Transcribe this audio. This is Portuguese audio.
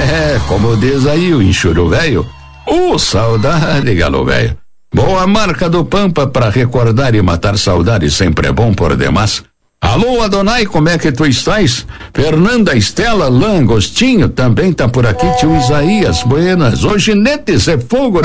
Como diz aí o enxuro velho. Saudade, galo velho. Boa marca do Pampa pra recordar e matar saudade, sempre é bom por demais. Alô, Adonai, como é que tu estás? Fernanda, Estela, Langostinho também tá por aqui, tio Isaías, buenas. Hoje Netes é fogo.